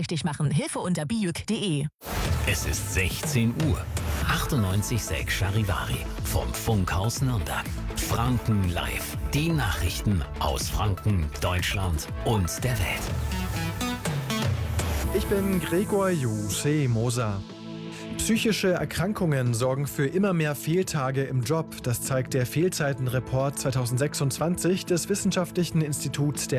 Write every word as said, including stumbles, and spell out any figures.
richtig machen. Hilfe unter bijuk punkt de. Es ist sechzehn Uhr. achtundneunzig Komma sechs Charivari vom Funkhaus Nürnberg. Franken live. Die Nachrichten aus Franken, Deutschland und der Welt. Ich bin Gregor Jusche Moser. Psychische Erkrankungen sorgen für immer mehr Fehltage im Job. Das zeigt der Fehlzeitenreport zweitausendsechsundzwanzig des Wissenschaftlichen Instituts der